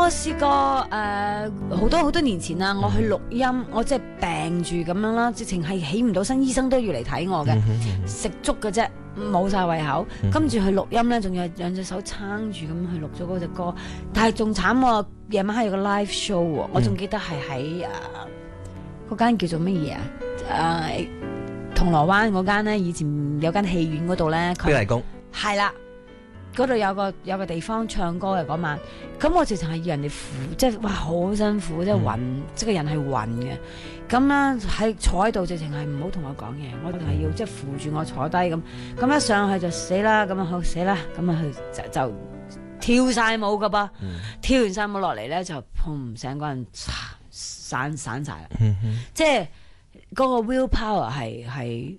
我試過好多年前啦，我去錄音，我即係病住咁樣啦，直情係起唔到身，醫生都要嚟睇我嘅，食粥嘅啫，冇晒胃口，跟住去錄音咧，仲有兩隻手撐住咁去錄咗嗰隻歌，但係仲慘喎，夜晚黑有個 live show 喎，我仲記得係喺嗰間叫做乜嘢銅鑼灣嗰間咧，以前有間戲院嗰度咧， 碧麗宮係啦。嗰度有個地方唱歌嘅嗰晚，咁我直情係要人哋扶，即係哇好辛苦，即係暈，即係個人係暈嘅。咁咧喺坐喺度，直情係唔好同我講嘢，我係要即係扶住我坐低咁。咁一上去就死啦，咁啊好死啦，咁啊佢就跳晒舞噶噃，跳完晒舞落嚟咧就砰，成個人散晒啦，即係嗰個 will power 係